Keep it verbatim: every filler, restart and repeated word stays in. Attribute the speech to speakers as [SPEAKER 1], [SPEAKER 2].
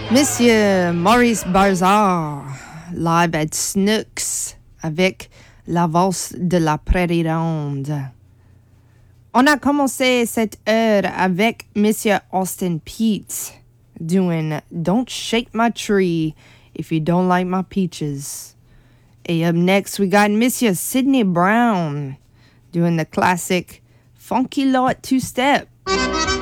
[SPEAKER 1] Monsieur Maurice Barzar, live at Snooks, avec la valse de la Prairie Ronde. On a commencé cette heure avec Monsieur Austin Peete, doing Don't Shake My Tree If You Don't Like My Peaches. Et up next, we got Monsieur Sidney Brown, doing the classic Funky Lot Two-Step.